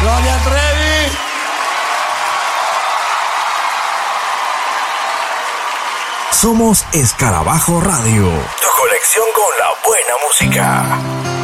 Gloria Trevi. Somos Escarabajo Radio, tu conexión con la buena música.